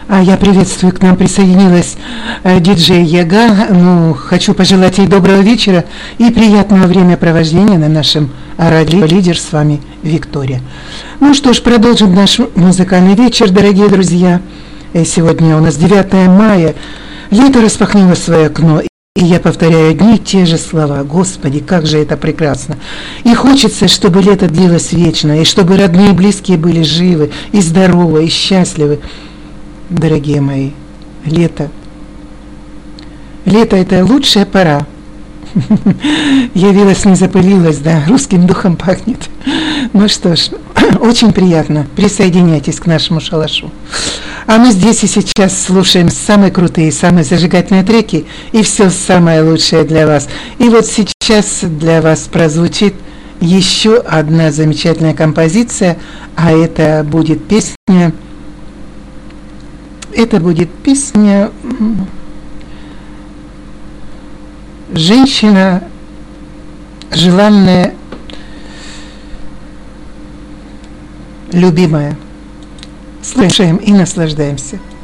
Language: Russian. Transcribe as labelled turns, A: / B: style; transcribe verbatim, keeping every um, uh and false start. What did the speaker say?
A: А я приветствую, к нам присоединилась э, диджей Яга. Ну, хочу пожелать ей доброго вечера и приятного времяпровождения на нашем радио «Лидер». С вами Виктория. Ну что ж, продолжим наш музыкальный вечер, дорогие друзья. И сегодня у нас девятое мая. Лето распахнуло свое окно. И я повторяю одни и те же слова. Господи, как же это прекрасно. И хочется, чтобы лето длилось вечно, и чтобы родные и близкие были живы, и здоровы, и счастливы. Дорогие мои, лето. Лето – это лучшая пора. Явилась, не запылилась, да, русским духом пахнет. Ну что ж, очень приятно. Присоединяйтесь к нашему шалашу. А мы здесь и сейчас слушаем самые крутые, самые зажигательные треки и все самое лучшее для вас. И вот сейчас для вас прозвучит еще одна замечательная композиция, а это будет песня, это будет песня «Женщина желанная, любимая». Слушаем и наслаждаемся.